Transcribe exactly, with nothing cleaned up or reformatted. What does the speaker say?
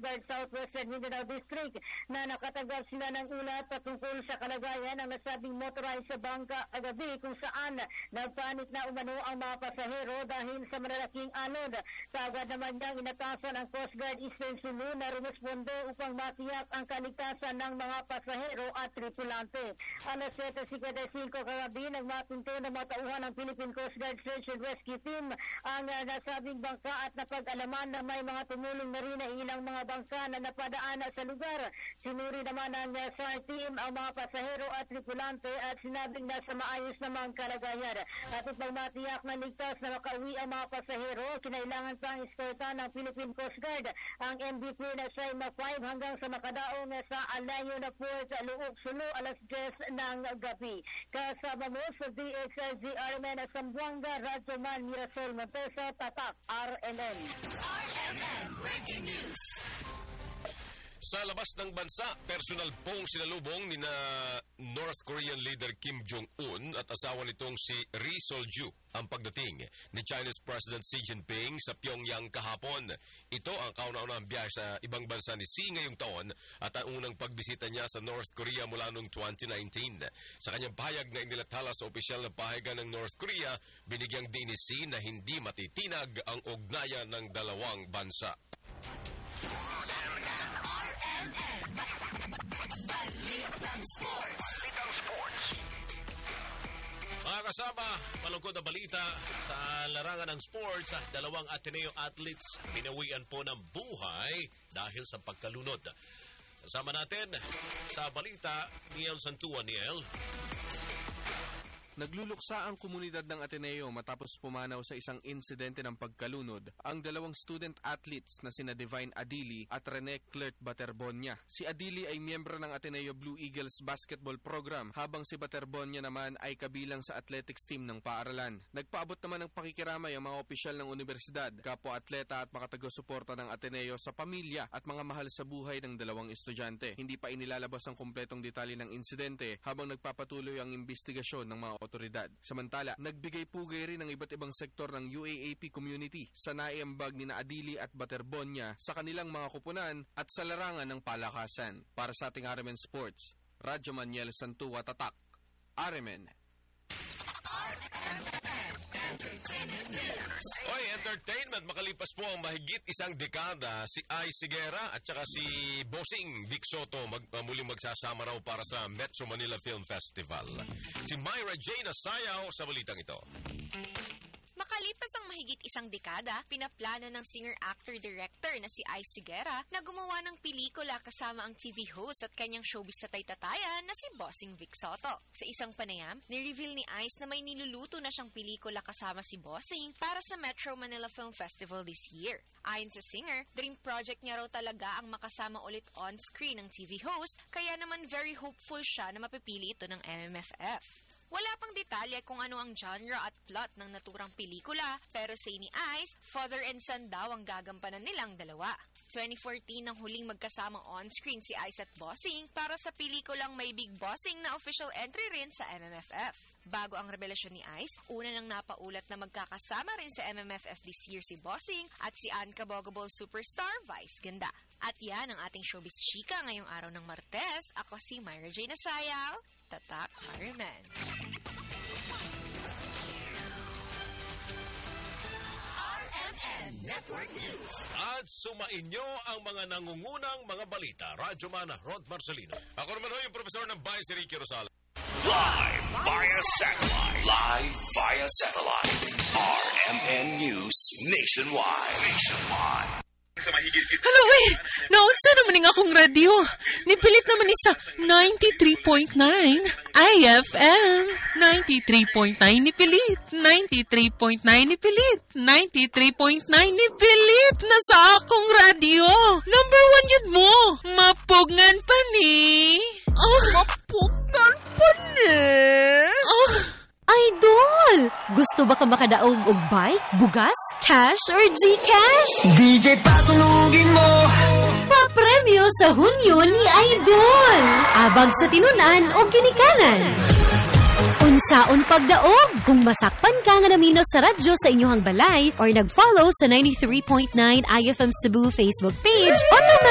Guard Southwestern Mindanao District na nakatanggap sila ng ulat patungkol sa kalagayan ng nasabing motorized sa bangka agabi kung saan nagpanit na umano ang mga pasahero dahil sa malalaking alon. Kaagad naman niyang inatasan ang Coast Guard Eastern Sulu na rumuspondo upang matiyak ang kaligtasan ng mga pasahero at tripulante. Alas seven fifty-five kagabi nang mapinto ng mga tauhan ng Philippine Coast Guard Search and Rescue Team ang uh, nasabing bangka at napag-alaman na may mga tumulong na rin na ilang mga bangka na napadaan sa lugar. Sinuri naman ng uh, S A R team ang mga pasahero at tripulante at sinabing nasa maayos namang kalagayan. At upang matiyak na ligtas na makauwi ang mga pasahero, kinailangan pang eskorta ng Philippine Coast Guard ang M V P na Shaima five hanggang sa makadaong sa Alayo na Port Luok Sulu alas diyes ng gabi. Kasama mo sa D X R G R M N Sambuanga, Radyo Man Mirasol Montesa, Tatak R M N. R M N Breaking News. Sa labas ng bansa, personal pong sinalubong ni na North Korean leader Kim Jong-un at asawa nitong si Ri Sol-ju ang pagdating ni Chinese President Xi Jinping sa Pyongyang kahapon. Ito ang kauna-unahang biyahe sa ibang bansa ni Xi ngayong taon at ang unang pagbisita niya sa North Korea mula noong twenty nineteen. Sa kanyang pahayag na inilathala sa opisyal na pahayagan ng North Korea, binigyang din ni Xi na hindi matitinag ang ugnayan ng dalawang bansa. Balitang Sports. Balitang Sports. Mga kasama, malungkot na balita sa larangan ng sports. Dalawang Ateneo athletes binawian po ng buhay dahil sa pagkalunod. Kasama natin sa balita, Niel Santua. Niel. Nagluluksa ang komunidad ng Ateneo matapos pumanaw sa isang insidente ng pagkalunod ang dalawang student athletes na sina Divine Adili at Rene Clert Baterbonia. Si Adili ay miyembro ng Ateneo Blue Eagles basketball program habang si Baterbonia naman ay kabilang sa athletics team ng paaralan. Nagpaabot naman ng pakikiramay ang mga opisyal ng universidad, kapwa-atleta at mga taga-suporta ng Ateneo sa pamilya at mga mahal sa buhay ng dalawang estudyante. Hindi pa inilalabas ang kumpletong detalye ng insidente habang nagpapatuloy ang investigasyon ng mga otoridad. Samantala, nagbigay pugay rin ng iba't ibang sektor ng U A A P community sa naiambag ni na Adili at Baterbonia sa kanilang mga kupunan at sa larangan ng palakasan. Para sa ating R M N Sports, Radyo Maniel Santua, Tatak, R M N. Oy, entertainment, makalipas po ang mahigit isang dekada, si Ai Sigera at saka si Bossing Vic Soto mag, uh, muling magsasama raw para sa Metro Manila Film Festival. Si Myra J. Nasayaw sa balitang ito. Makalipas ang mahigit isang dekada, pinaplano ng singer-actor-director na si Ai Sigera na gumawa ng pelikula kasama ang T V host at kanyang showbiz tatay-tatayan na si Bossing Vic Soto. Sa isang panayam, ni-reveal ni Ice na may niluluto na siyang pelikula kasama si Bossing para sa Metro Manila Film Festival this year. Ayon sa singer, dream project niya raw talaga ang makasama ulit on-screen ng T V host, kaya naman very hopeful siya na mapipili ito ng M M F F. Wala pang detalye kung ano ang genre at plot ng naturang pelikula, pero say ni Ice, father and son daw ang gagampanan nilang dalawa. twenty fourteen nang huling magkasama on-screen si Ice at Bossing para sa pelikulang May Big Bossing na official entry rin sa M M F F. Bago ang revelasyon ni Ice, una nang napaulat na magkakasama rin sa M M F F this year si Bossing at si Ann Kabogable superstar Vice Ganda. At yan ang ating showbiz chika ngayong araw ng Martes. Ako si Myra J. Nasayaw, Tatak R M N. R M N Network News. At sumainyo ang mga nangungunang mga balita. Radyo Mana, Rod Marcelino. Ako naman ho yung profesor ng Vice, si Ricky Rosales. Live via satellite. Live via satellite. R M N News Nationwide. Nationwide. Hello, eh! Naunsa naman ng akong radyo. Nipilit naman ni sa ninety-three point nine I F M. ninety-three point nine nipilit. ninety-three point nine nipilit. ninety-three point nine nipilit na sa akong radyo. Number one yun mo. Mapugngan pa ni. Oh. Mapugngan pa ni. Oh. Idol! Gusto ba ka makadaog og bike, bugas, cash, or Gcash? D J patulugin mo! Papremyo sa Hunyo ni Idol! Abag sa tinunan o ginikanan. Unsaon pagdaog? Kung masakpan ka nga naminaw sa radyo sa inyong balay or nag-follow sa ninety-three point nine I F M Cebu Facebook page, automatic